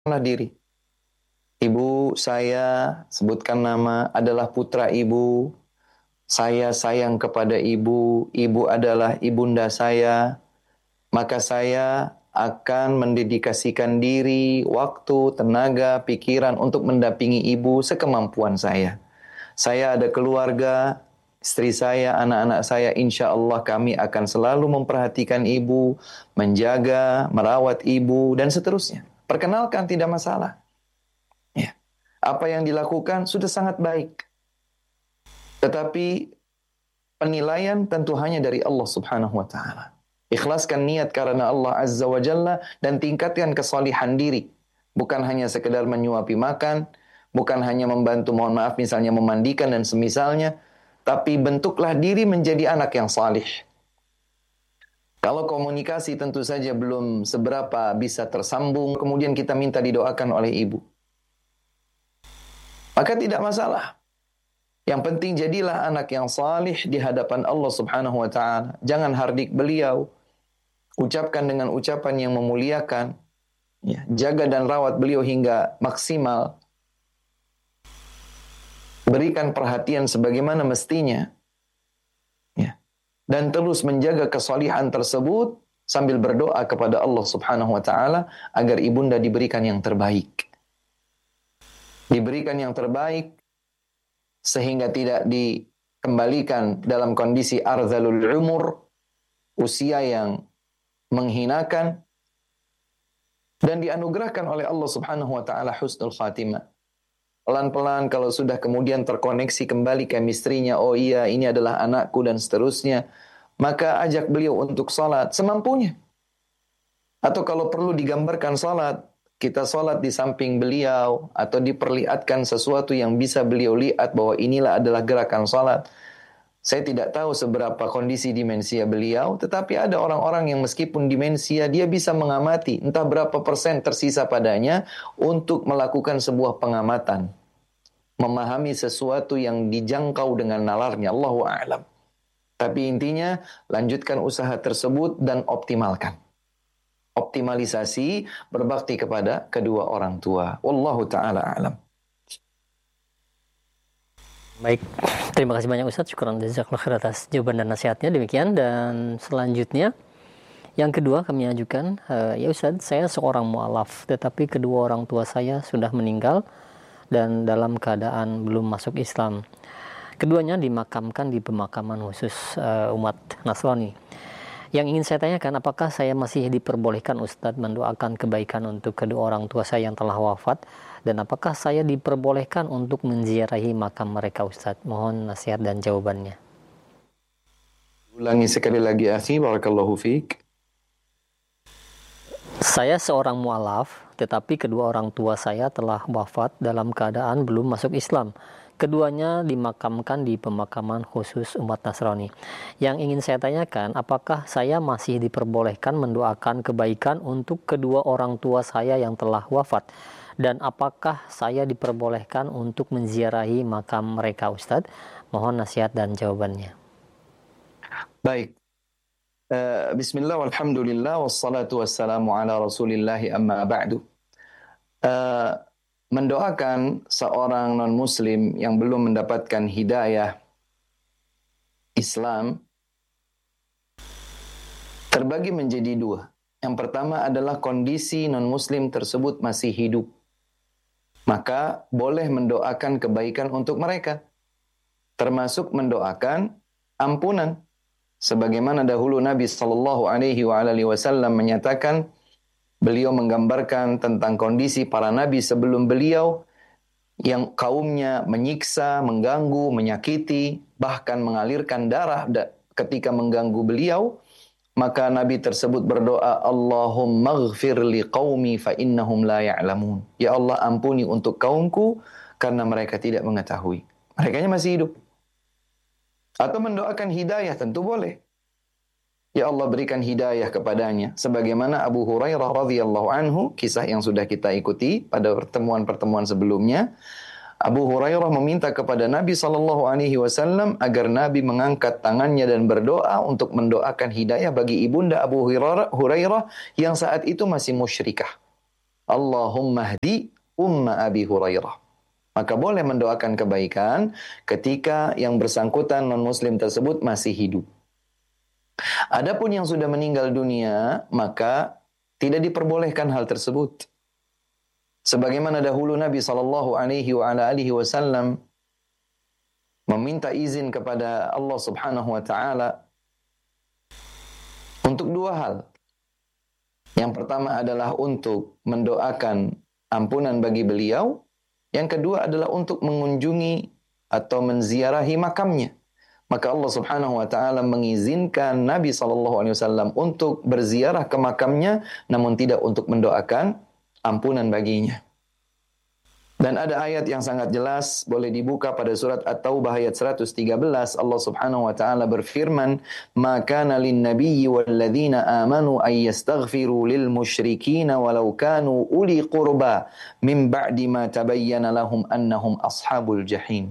diri. Ibu saya, sebutkan nama, adalah putra ibu. Saya sayang kepada ibu. Ibu adalah ibunda saya. Maka saya akan mendedikasikan diri, waktu, tenaga, pikiran untuk mendampingi ibu sekemampuan saya. Saya ada keluarga, istri saya, anak-anak saya, insya Allah kami akan selalu memperhatikan ibu, menjaga, merawat ibu, dan seterusnya. Perkenalkan, tidak masalah. Ya. Apa yang dilakukan sudah sangat baik. Tetapi penilaian tentu hanya dari Allah Subhanahu wa taala. Ikhlaskan niat karena Allah Azza wa Jalla dan tingkatkan kesalihan diri. Bukan hanya sekedar menyuapi makan, bukan hanya membantu, mohon maaf, misalnya memandikan dan semisalnya, tapi bentuklah diri menjadi anak yang salih. Kalau komunikasi tentu saja belum seberapa bisa tersambung, kemudian kita minta didoakan oleh ibu, maka tidak masalah. Yang penting jadilah anak yang salih di hadapan Allah Subhanahu wa taala. Jangan hardik beliau. Ucapkan dengan ucapan yang memuliakan. Ya, jaga dan rawat beliau hingga maksimal. Berikan perhatian sebagaimana mestinya. Ya. Dan terus menjaga kesalihan tersebut sambil berdoa kepada Allah Subhanahu wa taala agar ibunda diberikan yang terbaik. Diberikan yang terbaik sehingga tidak dikembalikan dalam kondisi arzalul umur, usia yang menghinakan, dan dianugerahkan oleh Allah Subhanahu wa taala husnul khatimah. Pelan-pelan kalau sudah kemudian terkoneksi kembali chemistry-nya, oh iya ini adalah anakku dan seterusnya, maka ajak beliau untuk salat semampunya. Atau kalau perlu digambarkan salat, kita salat di samping beliau atau diperlihatkan sesuatu yang bisa beliau lihat bahwa inilah adalah gerakan salat. Saya tidak tahu seberapa kondisi demensia beliau, tetapi ada orang-orang yang meskipun demensia, dia bisa mengamati entah berapa persen tersisa padanya untuk melakukan sebuah pengamatan. Memahami sesuatu yang dijangkau dengan nalarnya, Allahu a'lam. Tapi intinya, lanjutkan usaha tersebut dan optimalkan. Optimalisasi berbakti kepada kedua orang tua. Wallahu ta'ala a'lam. Baik, terima kasih banyak Ustadz. Syukuran jazakallahu khair atas jawaban dan nasihatnya. Demikian, dan selanjutnya yang kedua kami ajukan, ya Ustadz, saya seorang mu'alaf, tetapi kedua orang tua saya sudah meninggal dan dalam keadaan belum masuk Islam. Keduanya dimakamkan di pemakaman khusus umat Nasrani. Yang ingin saya tanyakan, apakah saya masih diperbolehkan Ustadz mendoakan kebaikan untuk kedua orang tua saya yang telah wafat? Dan apakah saya diperbolehkan untuk menziarahi makam mereka Ustadz? Mohon nasihat dan jawabannya. Ulangi sekali lagi akhi, barakallahu fiik. Saya seorang mu'alaf, tetapi kedua orang tua saya telah wafat dalam keadaan belum masuk Islam. Keduanya dimakamkan di pemakaman khusus umat Nasrani. Yang ingin saya tanyakan, apakah saya masih diperbolehkan mendoakan kebaikan untuk kedua orang tua saya yang telah wafat? Dan apakah saya diperbolehkan untuk menziarahi makam mereka Ustadz? Mohon nasihat dan jawabannya. Baik. Bismillah walhamdulillah wassalatu wassalamu ala rasulillahi amma ba'du. Mendoakan seorang non-muslim yang belum mendapatkan hidayah Islam terbagi menjadi dua. Yang pertama adalah kondisi non-muslim tersebut masih hidup. Maka boleh mendoakan kebaikan untuk mereka. Termasuk mendoakan ampunan. Sebagaimana dahulu Nabi SAW menyatakan, beliau menggambarkan tentang kondisi para nabi sebelum beliau yang kaumnya menyiksa, mengganggu, menyakiti, bahkan mengalirkan darah ketika mengganggu beliau. Maka nabi tersebut berdoa, Allahumma ghfir li qaumi fa innahum la ya'lamun. Ya Allah, ampuni untuk kaumku karena mereka tidak mengetahui. Merekanya masih hidup. Atau mendoakan hidayah tentu boleh. Ya Allah, berikan hidayah kepadanya. Sebagaimana Abu Hurairah radhiyallahu anhu, kisah yang sudah kita ikuti pada pertemuan-pertemuan sebelumnya. Abu Hurairah meminta kepada Nabi SAW agar Nabi mengangkat tangannya dan berdoa untuk mendoakan hidayah bagi ibunda Abu Hurairah yang saat itu masih musyrikah. Allahumma hdi umma Abi Hurairah. Maka boleh mendoakan kebaikan ketika yang bersangkutan non-muslim tersebut masih hidup. Adapun yang sudah meninggal dunia, maka tidak diperbolehkan hal tersebut. Sebagaimana dahulu Nabi SAW meminta izin kepada Allah Subhanahu wa taala untuk dua hal. Yang pertama adalah untuk mendoakan ampunan bagi beliau, yang kedua adalah untuk mengunjungi atau menziarahi makamnya. Maka Allah Subhanahu wa taala mengizinkan Nabi SAW untuk berziarah ke makamnya, namun tidak untuk mendoakan ampunan baginya. Dan ada ayat yang sangat jelas, boleh dibuka pada surat At-Taubah ayat 113. Allah Subhanahu wa taala berfirman, "Ma kana lin-nabiyyi wal-ladzina amanu ay yastaghfiru lil musyrikin walau kanu uli qurba min ba'di ma tabayyana lahum annahum ashabul jahim."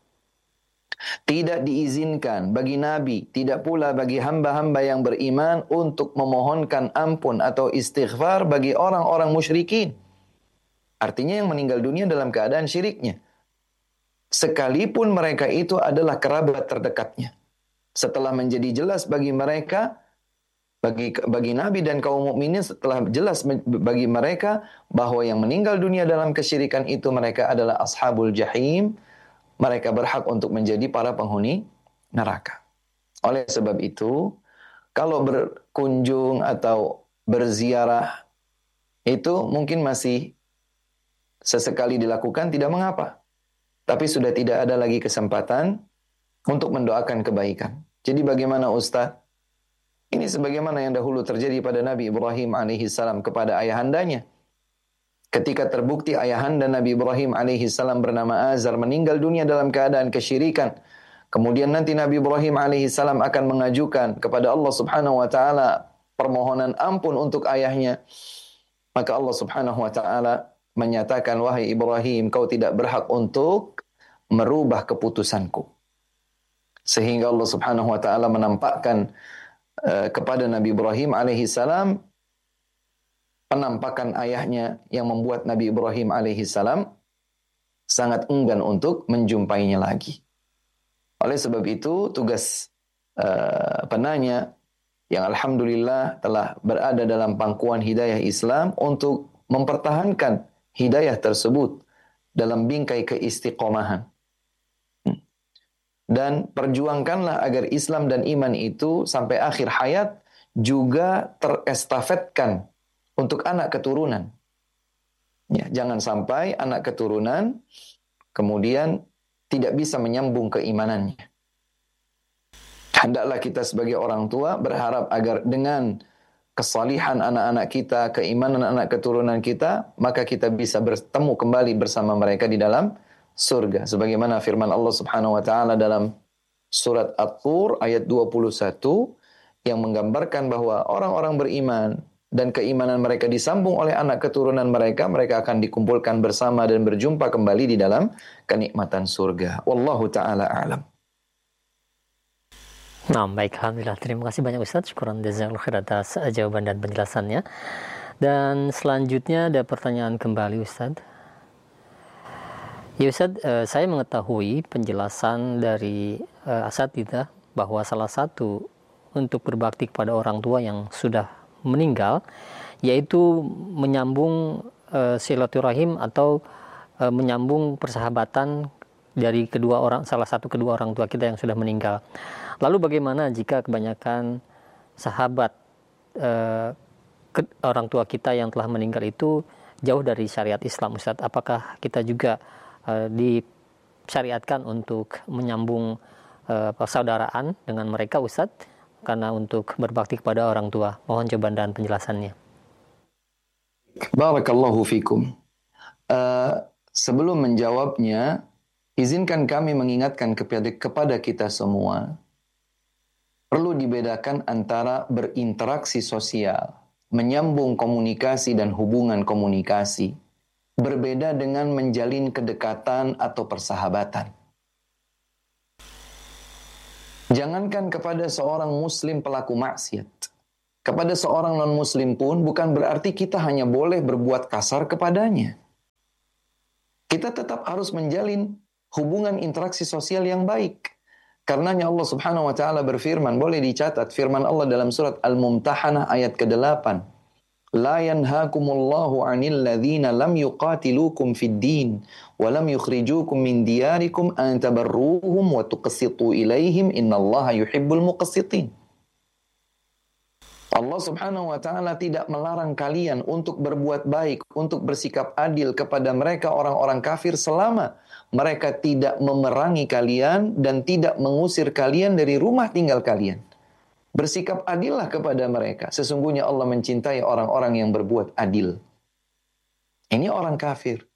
Tidak diizinkan bagi Nabi, tidak pula bagi hamba-hamba yang beriman untuk memohonkan ampun atau istighfar bagi orang-orang musyrikin. Artinya yang meninggal dunia dalam keadaan syiriknya. Sekalipun mereka itu adalah kerabat terdekatnya. Setelah menjadi jelas bagi mereka, bagi Nabi dan kaum mukminin, setelah jelas bagi mereka bahwa yang meninggal dunia dalam kesyirikan itu mereka adalah ashabul jahim, mereka berhak untuk menjadi para penghuni neraka. Oleh sebab itu, kalau berkunjung atau berziarah itu mungkin masih sesekali dilakukan, tidak mengapa. Tapi sudah tidak ada lagi kesempatan untuk mendoakan kebaikan. Jadi bagaimana Ustaz? Ini sebagaimana yang dahulu terjadi pada Nabi Ibrahim alaihissalam kepada ayahandanya. Ketika terbukti ayahanda Nabi Ibrahim alaihissalam bernama Azar meninggal dunia dalam keadaan kesyirikan. Kemudian nanti Nabi Ibrahim alaihissalam akan mengajukan kepada Allah Subhanahu wa taala permohonan ampun untuk ayahnya. Maka Allah Subhanahu wa taala menyatakan, wahai Ibrahim, kau tidak berhak untuk merubah keputusanku. Sehingga Allah Subhanahu wa taala menampakkan kepada Nabi Ibrahim alaihissalam penampakan ayahnya yang membuat Nabi Ibrahim alaihissalam sangat enggan untuk menjumpainya lagi. Oleh sebab itu, tugas penanya yang alhamdulillah telah berada dalam pangkuan hidayah Islam untuk mempertahankan hidayah tersebut dalam bingkai keistiqomahan. Dan perjuangkanlah agar Islam dan iman itu sampai akhir hayat juga terestafetkan untuk anak keturunan. Ya, jangan sampai anak keturunan kemudian tidak bisa menyambung keimanannya. Hendaklah kita sebagai orang tua berharap agar dengan kesalihan anak-anak kita, keimanan anak keturunan kita, maka kita bisa bertemu kembali bersama mereka di dalam surga. Sebagaimana firman Allah Subhanahu wa taala dalam surat At-Tur ayat 21 yang menggambarkan bahwa orang-orang beriman dan keimanan mereka disambung oleh anak keturunan mereka, mereka akan dikumpulkan bersama dan berjumpa kembali di dalam kenikmatan surga. Wallahu taala a'lam. Nah, baik, alhamdulillah. Terima kasih banyak Ustaz. Syukuran jazakallahu khair atas jawaban dan penjelasannya. Dan selanjutnya ada pertanyaan kembali Ustaz. Ya Ustaz, saya mengetahui penjelasan dari asatidzah bahwa salah satu untuk berbakti kepada orang tua yang sudah meninggal yaitu menyambung silaturahim atau menyambung persahabatan dari salah satu kedua orang tua kita yang sudah meninggal. Lalu bagaimana jika kebanyakan sahabat orang tua kita yang telah meninggal itu jauh dari syariat Islam Ustaz? Apakah kita juga disyariatkan untuk menyambung persaudaraan dengan mereka Ustaz? Karena untuk berbakti kepada orang tua. Mohon jawaban dan penjelasannya. Barakallahu fikum. Sebelum menjawabnya, izinkan kami mengingatkan kepada kita semua, perlu dibedakan antara berinteraksi sosial, menyambung komunikasi dan hubungan komunikasi, berbeda dengan menjalin kedekatan atau persahabatan. Jangankan kepada seorang muslim pelaku maksiat, kepada seorang non-muslim pun bukan berarti kita hanya boleh berbuat kasar kepadanya. Kita tetap harus menjalin hubungan interaksi sosial yang baik. Karenanya Allah Subhanahu wa taala berfirman, boleh dicatat firman Allah dalam surat Al-Mumtahanah ayat ke-8. La yanhaakumullahu 'anil ladzina lam yuqatilukum fid din wa lam yukhrijukum min diyarikum an tabarruhum wa tuqsitu ilaihim innallaha yuhibbul muqsitin. Allah Subhanahu wa taala tidak melarang kalian untuk berbuat baik, untuk bersikap adil kepada mereka orang-orang kafir selama mereka tidak memerangi kalian dan tidak mengusir kalian dari rumah tinggal kalian. Bersikap adillah kepada mereka. Sesungguhnya Allah mencintai orang-orang yang berbuat adil. Ini orang kafir.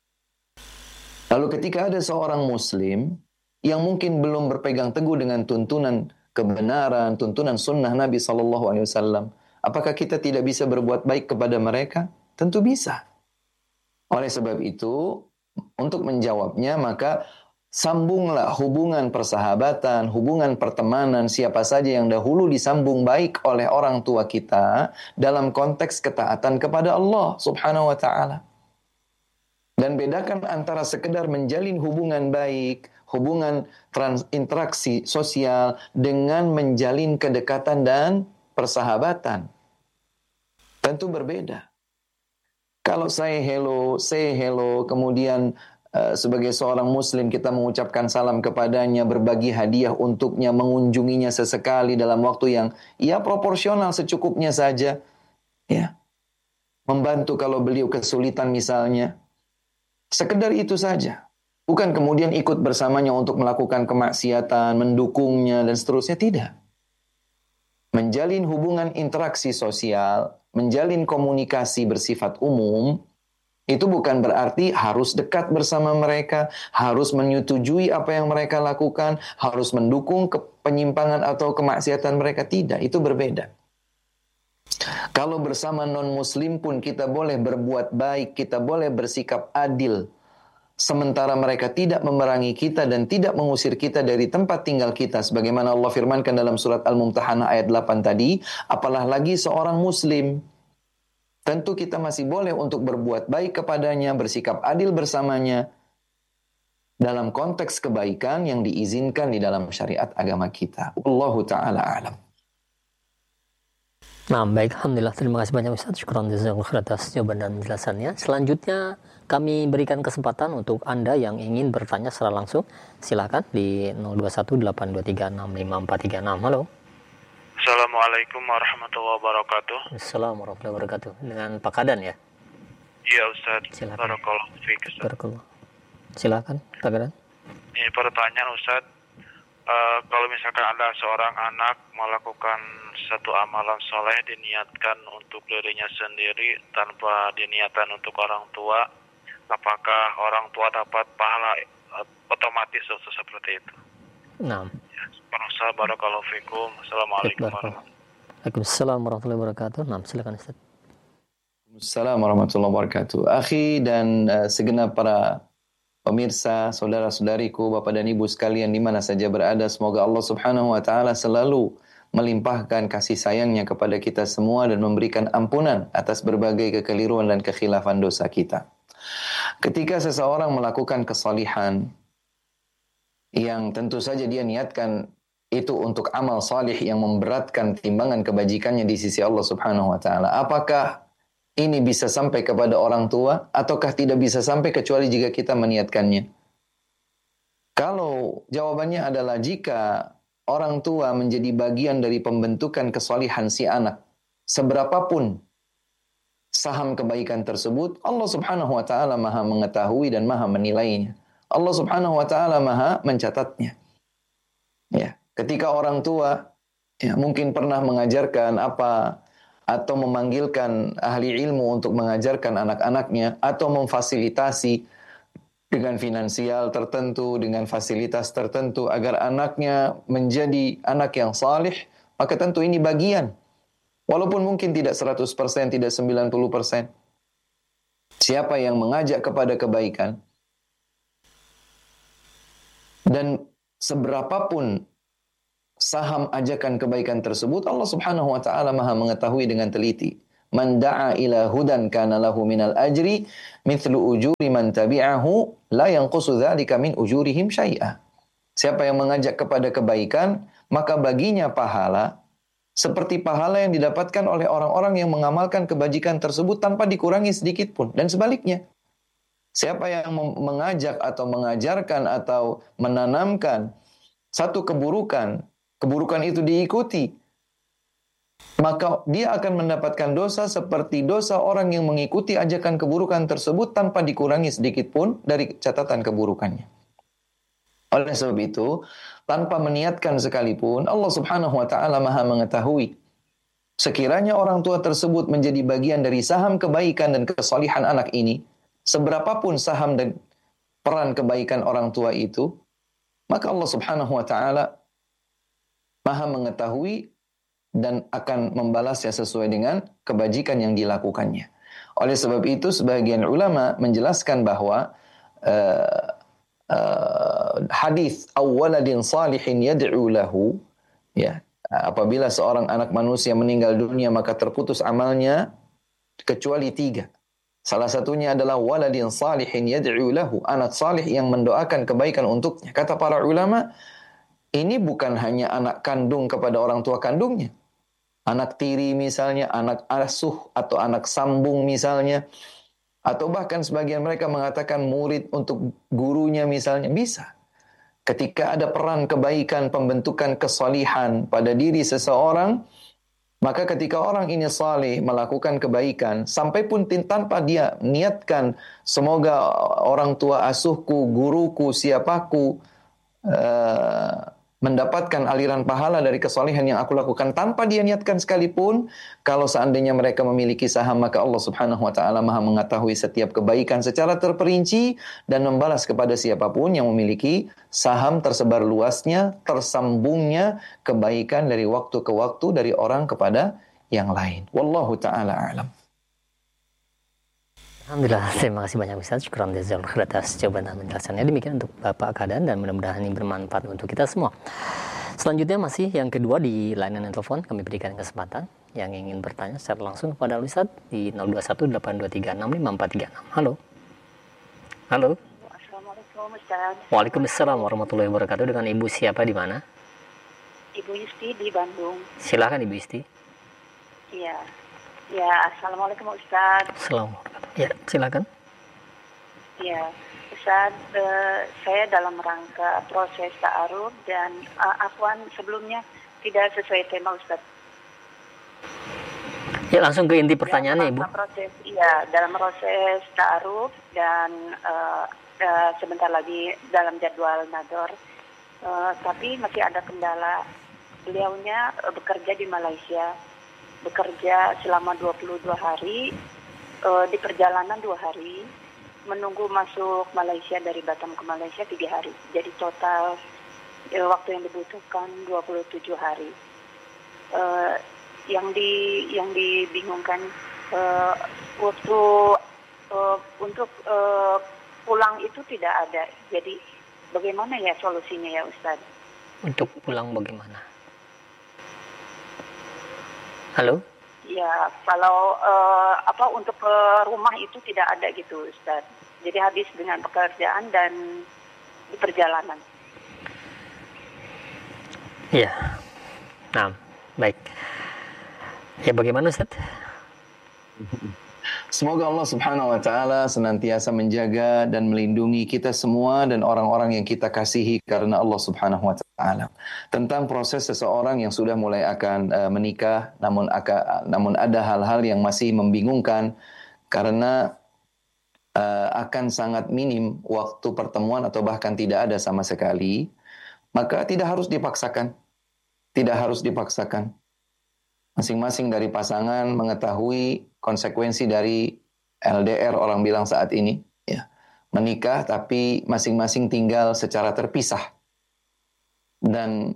Lalu ketika ada seorang muslim yang mungkin belum berpegang teguh dengan tuntunan kebenaran, tuntunan sunnah Nabi SAW, apakah kita tidak bisa berbuat baik kepada mereka? Tentu bisa. Oleh sebab itu, untuk menjawabnya, maka sambunglah hubungan persahabatan, hubungan pertemanan, siapa saja yang dahulu disambung baik oleh orang tua kita dalam konteks ketaatan kepada Allah Subhanahu wa ta'ala. Dan bedakan antara sekedar menjalin hubungan baik, hubungan interaksi sosial dengan menjalin kedekatan dan persahabatan. Tentu berbeda. Kalau say hello, kemudian sebagai seorang muslim kita mengucapkan salam kepadanya, berbagi hadiah untuknya, mengunjunginya sesekali dalam waktu yang proporsional secukupnya saja. Ya. Membantu kalau beliau kesulitan misalnya. Sekedar itu saja. Bukan kemudian ikut bersamanya untuk melakukan kemaksiatan, mendukungnya, dan seterusnya. Tidak. Menjalin hubungan interaksi sosial, menjalin komunikasi bersifat umum, itu bukan berarti harus dekat bersama mereka, harus menyetujui apa yang mereka lakukan, harus mendukung penyimpangan atau kemaksiatan mereka. Tidak, itu berbeda. Kalau bersama non-muslim pun kita boleh berbuat baik, kita boleh bersikap adil. Sementara mereka tidak memerangi kita dan tidak mengusir kita dari tempat tinggal kita. Sebagaimana Allah firmankan dalam surat Al-Mumtahanah ayat 8 tadi, apalah lagi seorang muslim. Tentu kita masih boleh untuk berbuat baik kepadanya, bersikap adil bersamanya, dalam konteks kebaikan yang diizinkan di dalam syariat agama kita. Wallahu ta'ala a'lam. Nah, baik, alhamdulillah, terima kasih banyak Ustaz. Syukran jazakallahu atas jawaban dan penjelasannya. Selanjutnya kami berikan kesempatan untuk Anda yang ingin bertanya secara langsung. Silakan di 0218236543. Halo. Assalamualaikum warahmatullahi wabarakatuh. Assalamualaikum warahmatullahi wabarakatuh. Dengan Pak Kadan ya? Iya Ustaz. Silakan. Barakallahu fiik Ustaz. Barakallahu. Silakan Pak Kadan. Ini pertanyaan Ustaz. Kalau misalkan ada seorang anak melakukan satu amalan soleh diniatkan untuk dirinya sendiri tanpa diniatkan untuk orang tua, apakah orang tua dapat pahala otomatis Ustaz seperti itu? Nah. Ya, barakallahu fiikum. Assalamualaikum warahmatullahi wabarakatuh. Nah, silakan Ustaz. Assalamualaikum warahmatullahi wabarakatuh. Akhi dan segenap para pemirsa, saudara-saudariku, Bapak dan Ibu sekalian di mana saja berada, semoga Allah Subhanahu wa taala selalu melimpahkan kasih sayangnya kepada kita semua dan memberikan ampunan atas berbagai kekeliruan dan kekhilafan dosa kita. Ketika seseorang melakukan kesalihan yang tentu saja dia niatkan itu untuk amal salih yang memberatkan timbangan kebajikannya di sisi Allah Subhanahu wa taala, apakah ini bisa sampai kepada orang tua ataukah tidak bisa sampai kecuali jika kita meniatkannya? Kalau jawabannya adalah jika orang tua menjadi bagian dari pembentukan kesalihan si anak, seberapapun saham kebaikan tersebut, Allah Subhanahu wa taala Maha mengetahui dan Maha menilainya. Allah Subhanahu wa taala Maha mencatatnya. Ya, ketika orang tua mungkin pernah mengajarkan apa atau memanggilkan ahli ilmu untuk mengajarkan anak-anaknya atau memfasilitasi dengan finansial tertentu, dengan fasilitas tertentu agar anaknya menjadi anak yang salih, maka tentu ini bagian. Walaupun mungkin tidak 100%, tidak 90%. Siapa yang mengajak kepada kebaikan dan seberapapun saham ajakan kebaikan tersebut, Allah Subhanahu wa taala Maha mengetahui dengan teliti. Man da'a ila hudan kana lahu minal ajri mithlu ujuri man tabi'ahu la yanqusu dzalika min ujurihim syai'a. Siapa yang mengajak kepada kebaikan, maka baginya pahala seperti pahala yang didapatkan oleh orang-orang yang mengamalkan kebajikan tersebut tanpa dikurangi sedikit pun. Dan sebaliknya, siapa yang mengajak atau mengajarkan atau menanamkan satu keburukan, keburukan itu diikuti, maka dia akan mendapatkan dosa seperti dosa orang yang mengikuti ajakan keburukan tersebut tanpa dikurangi sedikit pun dari catatan keburukannya. Oleh sebab itu, tanpa meniatkan sekalipun, Allah Subhanahu wa taala Maha mengetahui. Sekiranya orang tua tersebut menjadi bagian dari saham kebaikan dan kesalihan anak ini, seberapapun saham dan peran kebaikan orang tua itu, maka Allah Subhanahu wa taala Maha mengetahui dan akan membalasnya sesuai dengan kebajikan yang dilakukannya. Oleh sebab itu, sebagian ulama menjelaskan bahwa hadis awaladin salihin yad'u lahu, ya, apabila seorang anak manusia meninggal dunia maka terputus amalnya kecuali 3. Salah satunya adalah waladin salihin yad'u lahu, anak salih yang mendoakan kebaikan untuknya. Kata para ulama, ini bukan hanya anak kandung kepada orang tua kandungnya, anak tiri misalnya, anak asuh atau anak sambung misalnya, atau bahkan sebagian mereka mengatakan murid untuk gurunya misalnya, bisa. Ketika ada peran kebaikan, pembentukan kesalihan pada diri seseorang, maka ketika orang ini saleh melakukan kebaikan, sampai pun tanpa dia niatkan, semoga orang tua asuhku, guruku, siapaku, mendapatkan aliran pahala dari kesalehan yang aku lakukan, tanpa dia niatkan sekalipun, kalau seandainya mereka memiliki saham, maka Allah Subhanahu wa taala Maha mengetahui setiap kebaikan secara terperinci dan membalas kepada siapapun yang memiliki saham tersebar luasnya, tersambungnya kebaikan dari waktu ke waktu dari orang kepada yang lain. Wallahu taala a'lam. Alhamdulillah, terima kasih banyak Ustaz. Syukran jazakallahu khairan atas jawaban dan penjelasannya. Demikian untuk Bapak Kadan dan mudah-mudahan ini bermanfaat untuk kita semua. Selanjutnya masih yang kedua di layanan telepon, kami berikan kesempatan yang ingin bertanya secara langsung kepada Ustaz di 0218236543. Halo. Halo. Assalamualaikum Ustaz. Waalaikumsalam warahmatullahi wabarakatuh. Dengan Ibu siapa di mana? Ibu Yusti di Bandung. Silakan Ibu Yusti. Iya. Ya, Assalamualaikum Ustaz. Assalamualaikum. Ya, silakan. Ya, Ustaz, saya dalam rangka proses ta'aruf dan afwan sebelumnya tidak sesuai tema Ustaz. Ya, langsung ke inti pertanyaannya Ibu. Dalam proses ta'aruf dan sebentar lagi dalam jadwal nador, tapi masih ada kendala. Beliaunya bekerja di Malaysia, bekerja selama 22 hari, di perjalanan 2 hari, menunggu masuk Malaysia dari Batam ke Malaysia 3 hari. Jadi total waktu yang dibutuhkan 27 hari. Yang dibingungkan waktu untuk pulang itu tidak ada. Jadi bagaimana ya solusinya ya Ustaz? Untuk pulang bagaimana? Halo? Ya, kalau untuk ke rumah itu tidak ada gitu Ustaz. Jadi habis dengan pekerjaan dan di perjalanan. Iya. Nah, baik. Ya, bagaimana Ustaz? Semoga Allah Subhanahu wa taala senantiasa menjaga dan melindungi kita semua dan orang-orang yang kita kasihi karena Allah Subhanahu wa taala. Tentang proses seseorang yang sudah mulai akan menikah namun ada hal-hal yang masih membingungkan karena akan sangat minim waktu pertemuan atau bahkan tidak ada sama sekali, maka tidak harus dipaksakan. Tidak harus dipaksakan. Masing-masing dari pasangan mengetahui konsekuensi dari LDR, orang bilang saat ini, ya, menikah tapi masing-masing tinggal secara terpisah dan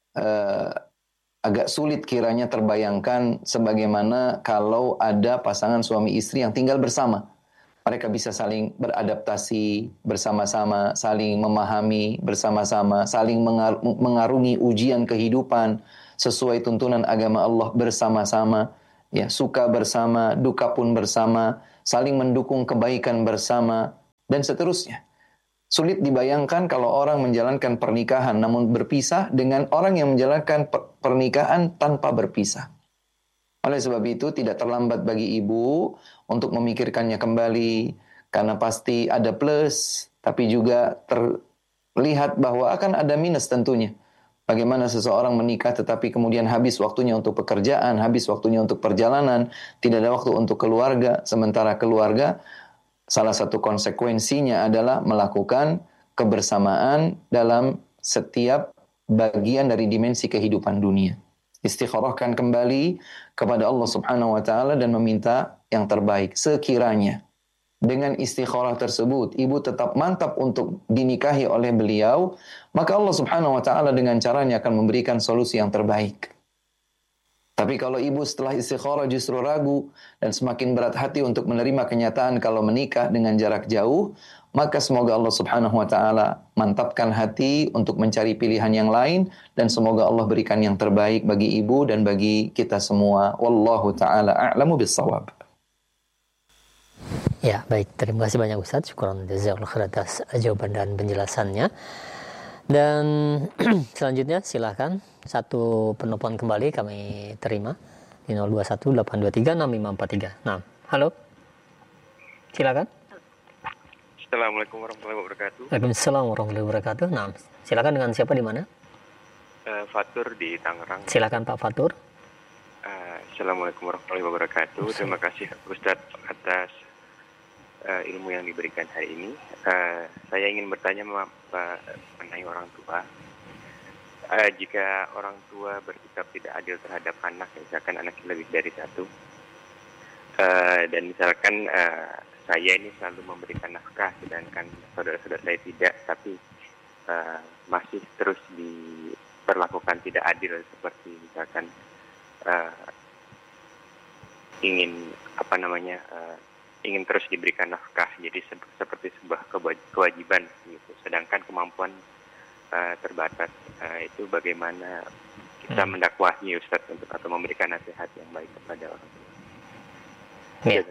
agak sulit kiranya terbayangkan sebagaimana kalau ada pasangan suami istri yang tinggal bersama. Mereka bisa saling beradaptasi bersama-sama, saling memahami bersama-sama, saling mengarungi ujian kehidupan sesuai tuntunan agama Allah bersama-sama, ya, suka bersama, duka pun bersama, saling mendukung kebaikan bersama, dan seterusnya. Sulit dibayangkan kalau orang menjalankan pernikahan namun berpisah dengan orang yang menjalankan pernikahan tanpa berpisah. Oleh sebab itu tidak terlambat bagi ibu untuk memikirkannya kembali, karena pasti ada plus, tapi juga terlihat bahwa akan ada minus tentunya. Bagaimana seseorang menikah tetapi kemudian habis waktunya untuk pekerjaan, habis waktunya untuk perjalanan, tidak ada waktu untuk keluarga, sementara keluarga salah satu konsekuensinya adalah melakukan kebersamaan dalam setiap bagian dari dimensi kehidupan dunia. Istikharahkan kembali kepada Allah Subhanahu wa taala dan meminta yang terbaik. Sekiranya dengan istikharah tersebut ibu tetap mantap untuk dinikahi oleh beliau, maka Allah Subhanahu wa taala dengan caranya akan memberikan solusi yang terbaik. Tapi kalau ibu setelah istikharah justru ragu dan semakin berat hati untuk menerima kenyataan kalau menikah dengan jarak jauh, maka semoga Allah Subhanahu wa taala mantapkan hati untuk mencari pilihan yang lain, dan semoga Allah berikan yang terbaik bagi ibu dan bagi kita semua. Wallahu taala a'lamu bis-shawab. Ya, baik. Terima kasih banyak Ustaz. Syukran jazakallahu khair atas jawaban dan penjelasannya. Dan selanjutnya silakan satu penelpon kembali kami terima di 0218236543. Nah, halo. Silakan. Assalamualaikum warahmatullahi wabarakatuh. Waalaikumsalam warahmatullahi wabarakatuh. Nah, silakan, dengan siapa di mana? Fatur di Tangerang. Silakan Pak Fatur. Assalamualaikum warahmatullahi wabarakatuh. Terima kasih Ustadz atas ilmu yang diberikan hari ini. Saya ingin bertanya mengenai orang tua. Jika orang tua bersikap tidak adil terhadap anak, misalkan anaknya lebih dari satu, dan misalkan saya ini selalu memberikan nafkah, sedangkan saudara-saudara saya tidak, tapi masih terus diperlakukan tidak adil, seperti misalkan ingin ingin terus diberikan nafkah, jadi seperti sebuah kewajiban gitu, sedangkan kemampuan terbatas. Itu bagaimana kita mendakwahi Ustaz atau memberikan nasihat yang baik kepada orang tua? Ya.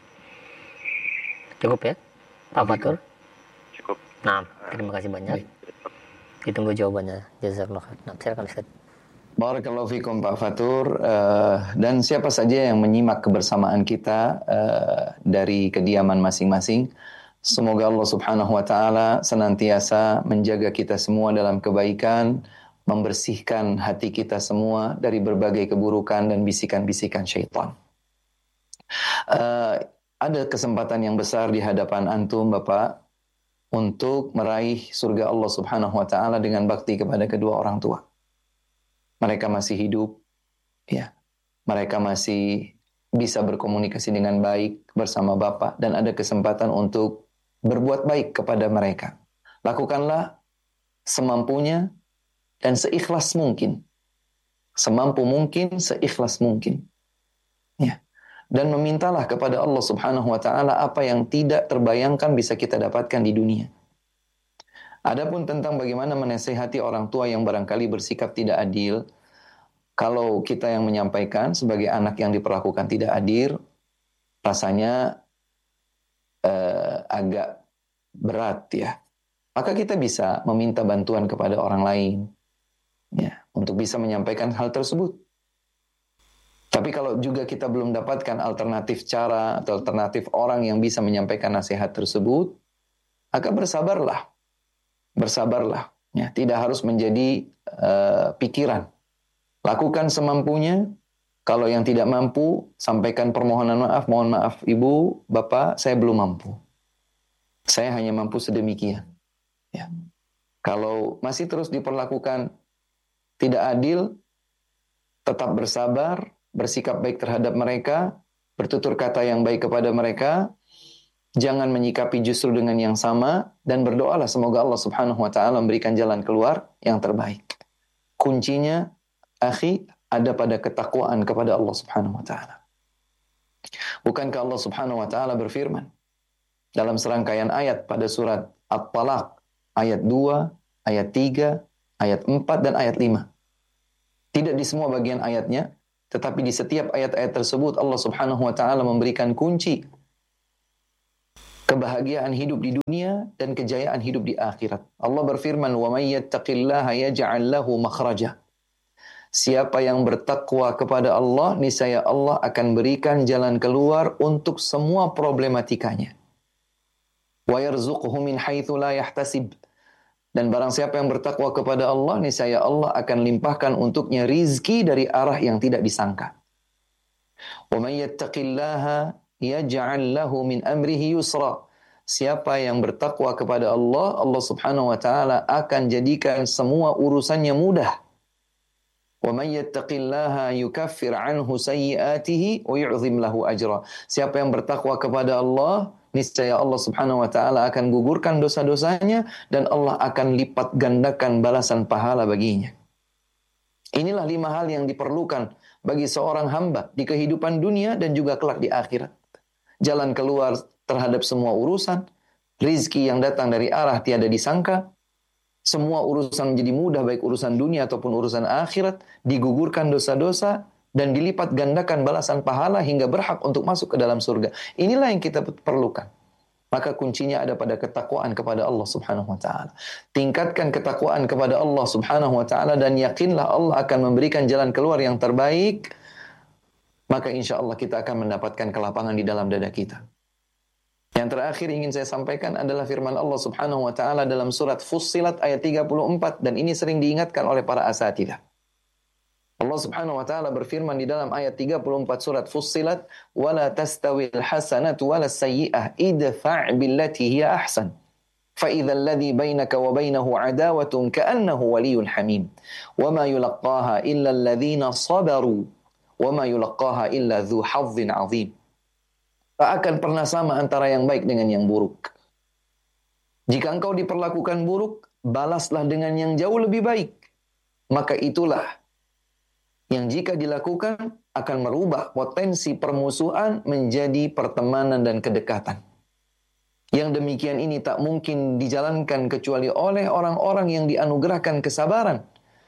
Cukup ya Pak Fatur? Cukup. Nah, terima kasih banyak. Ditunggu jawabannya. Jazakallahu khair. Nah, silakan Ustaz. Barakallahu fikum Pak Fatur, dan siapa saja yang menyimak kebersamaan kita dari kediaman masing-masing. Semoga Allah Subhanahu wa taala senantiasa menjaga kita semua dalam kebaikan, membersihkan hati kita semua dari berbagai keburukan dan bisikan-bisikan syaitan. Ada kesempatan yang besar di hadapan antum Bapak untuk meraih surga Allah Subhanahu wa taala dengan bakti kepada kedua orang tua. Mereka masih hidup, ya. Mereka masih bisa berkomunikasi dengan baik bersama Bapak, dan ada kesempatan untuk berbuat baik kepada mereka. Lakukanlah semampunya dan seikhlas mungkin. Semampu mungkin, seikhlas mungkin. Ya. Dan memintalah kepada Allah Subhanahu wa taala apa yang tidak terbayangkan bisa kita dapatkan di dunia. Adapun tentang bagaimana menasihati orang tua yang barangkali bersikap tidak adil, kalau kita yang menyampaikan sebagai anak yang diperlakukan tidak adil, rasanya agak berat ya. Maka kita bisa meminta bantuan kepada orang lain ya, untuk bisa menyampaikan hal tersebut. Tapi kalau juga kita belum dapatkan alternatif cara atau alternatif orang yang bisa menyampaikan nasihat tersebut, maka bersabarlah. Bersabarlah. Ya, tidak harus menjadi pikiran. Lakukan semampunya. Kalau yang tidak mampu, sampaikan permohonan maaf. Mohon maaf Ibu, Bapak, saya belum mampu. Saya hanya mampu sedemikian. Ya. Kalau masih terus diperlakukan tidak adil, tetap bersabar, bersikap baik terhadap mereka, bertutur kata yang baik kepada mereka, jangan menyikapi justru dengan yang sama, dan berdoalah semoga Allah Subhanahu wa taala memberikan jalan keluar yang terbaik. Kuncinya, akhi, ada pada ketakwaan kepada Allah Subhanahu wa taala. Bukankah Allah Subhanahu wa taala berfirman, dalam serangkaian ayat pada surat At-Talaq, ayat 2, ayat 3, ayat 4, dan ayat 5. Tidak di semua bagian ayatnya, tetapi di setiap ayat-ayat tersebut Allah Subhanahu wa taala memberikan kunci kebahagiaan hidup di dunia dan kejayaan hidup di akhirat. Allah berfirman, "Wa may yattaqillaha yaj'al lahu makhraja." Siapa yang bertakwa kepada Allah, niscaya Allah akan berikan jalan keluar untuk semua problematikanya. Wa yarzuqhu min haitsu la yahtasib. Dan barang siapa yang bertakwa kepada Allah, niscaya Allah akan limpahkan untuknya rizki dari arah yang tidak disangka. Wa may yattaqillaha yaj'al lahu min amrihi yusra. Siapa yang bertakwa kepada Allah, Allah Subhanahu wa taala akan jadikan semua urusannya mudah. Wa may yattaqillaha yukaffir anhu sayyi'atihi wa yu'zim lahu ajra. Siapa yang bertakwa kepada Allah, niscaya Allah Subhanahu wa taala akan gugurkan dosa-dosanya dan Allah akan lipat gandakan balasan pahala baginya. Inilah 5 hal yang diperlukan bagi seorang hamba di kehidupan dunia dan juga kelak di akhirat. Jalan keluar terhadap semua urusan, rizki yang datang dari arah tiada disangka, semua urusan menjadi mudah, baik urusan dunia ataupun urusan akhirat, digugurkan dosa-dosa, dan dilipat gandakan balasan pahala hingga berhak untuk masuk ke dalam surga. Inilah yang kita perlukan. Maka kuncinya ada pada ketakwaan kepada Allah Subhanahu wa taala. Tingkatkan ketakwaan kepada Allah Subhanahu wa taala dan yakinlah Allah akan memberikan jalan keluar yang terbaik. Maka insya Allah kita akan mendapatkan kelapangan di dalam dada kita. Yang terakhir ingin saya sampaikan adalah firman Allah Subhanahu wa taala dalam surat Fussilat ayat 34, dan ini sering diingatkan oleh para asatidzah. Allah Subhanahu wa taala berfirman di dalam ayat 34 surat Fussilat, "Wala tastawil hasanatu walas sayyi'ah idfa' billati hiya ahsan. Fa idzal ladzi bainaka wa bainahu adawatun ka'annahu waliyyun hamim. Wa ma yulaqqaha illa alladzina sabaru wa ma yulaqqaha illa dzu hazzin 'adzim." Tak akan pernah sama antara yang baik dengan yang buruk. Jika engkau diperlakukan buruk, balaslah dengan yang jauh lebih baik. Maka itulah yang jika dilakukan akan merubah potensi permusuhan menjadi pertemanan dan kedekatan. Yang demikian ini tak mungkin dijalankan kecuali oleh orang-orang yang dianugerahkan kesabaran.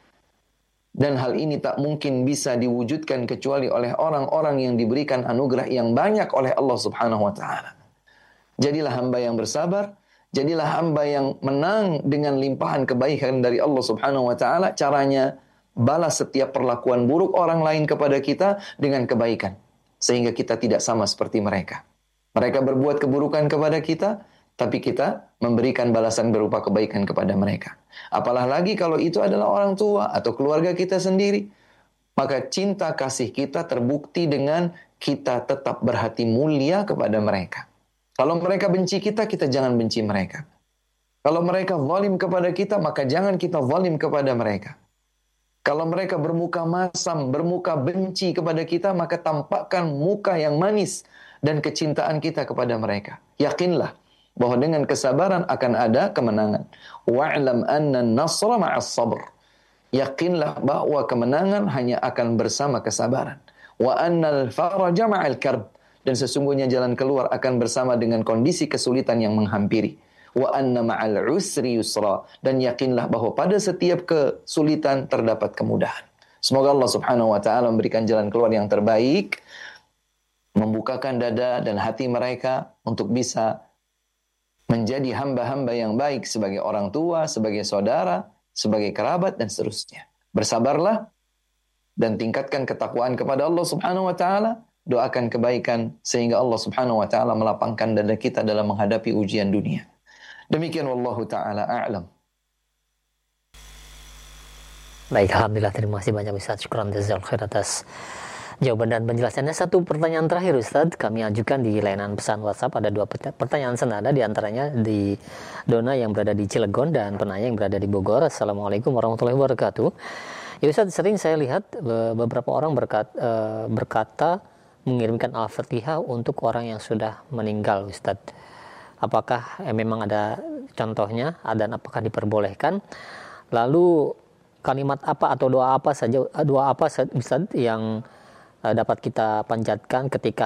Dan hal ini tak mungkin bisa diwujudkan kecuali oleh orang-orang yang diberikan anugerah yang banyak oleh Allah Subhanahu wa taala. Jadilah hamba yang bersabar, jadilah hamba yang menang dengan limpahan kebaikan dari Allah Subhanahu wa taala. Caranya balas setiap perlakuan buruk orang lain kepada kita dengan kebaikan, sehingga kita tidak sama seperti mereka. Mereka berbuat keburukan kepada kita, tapi kita memberikan balasan berupa kebaikan kepada mereka. Apalah lagi kalau itu adalah orang tua atau keluarga kita sendiri. Maka cinta kasih kita terbukti dengan kita tetap berhati mulia kepada mereka. Kalau mereka benci kita, kita jangan benci mereka. Kalau mereka zalim kepada kita, maka jangan kita zalim kepada mereka. Kalau mereka bermuka masam, bermuka benci kepada kita, maka tampakkan muka yang manis dan kecintaan kita kepada mereka. Yakinlah bahwa dengan kesabaran akan ada kemenangan. Wa'lam anna an-nasra ma'as sabr. Yakinlah bahwa kemenangan hanya akan bersama kesabaran. Wa annal faraja ma'al karb. Dan sesungguhnya jalan keluar akan bersama dengan kondisi kesulitan yang menghampiri. Wa anna ma'al usri yusra. Dan yakinlah bahwa pada setiap kesulitan terdapat kemudahan. Semoga Allah Subhanahu wa taala memberikan jalan keluar yang terbaik, membukakan dada dan hati mereka untuk bisa menjadi hamba-hamba yang baik sebagai orang tua, sebagai saudara, sebagai kerabat, dan seterusnya. Bersabarlah dan tingkatkan ketakwaan kepada Allah Subhanahu wa taala. Doakan kebaikan sehingga Allah Subhanahu wa taala melapangkan dada kita dalam menghadapi ujian dunia. Demikian wallahu taala a'lam. Baik, alhamdulillah, terima kasih banyak Ustaz. Syukran jazakallahu khair atas jawaban dan penjelasannya. Satu pertanyaan terakhir Ustaz, kami ajukan di layanan pesan WhatsApp. Ada 2 pertanyaan senada, di antaranya di Dona yang berada di Cilegon dan penanya yang berada di Bogor. Assalamualaikum warahmatullahi wabarakatuh. Ya Ustaz, sering saya lihat beberapa orang berkata mengirimkan Al-Fatihah untuk orang yang sudah meninggal Ustaz. Apakah memang ada contohnya dan apakah diperbolehkan? Lalu kalimat apa atau doa apa saja Ustaz yang dapat kita panjatkan ketika